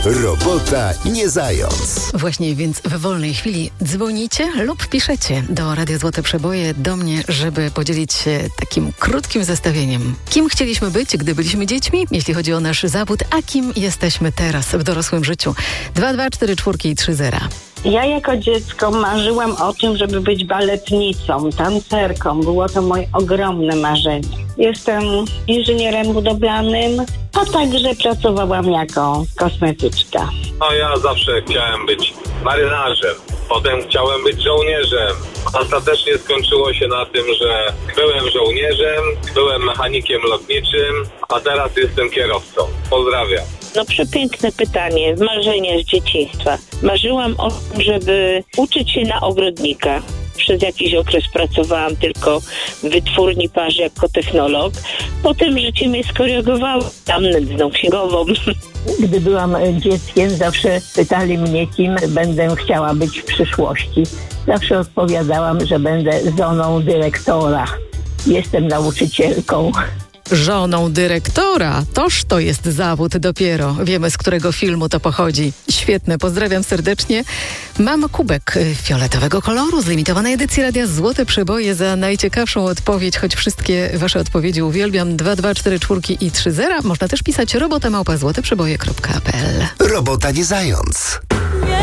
Robota nie zając. Właśnie, więc w wolnej chwili dzwonicie lub piszecie do Radia Złote Przeboje do mnie, żeby podzielić się takim krótkim zestawieniem. Kim chcieliśmy być, gdy byliśmy dziećmi, jeśli chodzi o nasz zawód, a kim jesteśmy teraz w dorosłym życiu. 2244 i 30. Ja jako dziecko marzyłam o tym, żeby być baletnicą, tancerką. Było to moje ogromne marzenie. Jestem inżynierem budowlanym, a także pracowałam jako kosmetyczka. No ja zawsze chciałem być marynarzem, potem chciałem być żołnierzem. Ostatecznie skończyło się na tym, że byłem żołnierzem, byłem mechanikiem lotniczym, a teraz jestem kierowcą. Pozdrawiam. No przepiękne pytanie, marzenie z dzieciństwa. Marzyłam o tym, żeby uczyć się na ogrodnika. Przez jakiś okres pracowałam tylko w wytwórni parzy jako technolog. Potem życie mnie skorygowało tam nędzną księgową. Gdy byłam dzieckiem, zawsze pytali mnie, kim będę chciała być w przyszłości. Zawsze odpowiadałam, że będę żoną dyrektora. Jestem nauczycielką. Żoną dyrektora. Toż to jest zawód dopiero. Wiemy, z którego filmu to pochodzi. Świetne, pozdrawiam serdecznie. Mam kubek fioletowego koloru z limitowanej edycji Radia Złote Przeboje za najciekawszą odpowiedź, choć wszystkie wasze odpowiedzi uwielbiam. 2244 i 30. Można też pisać robota@złoteprzeboje.pl. Robota nie zając.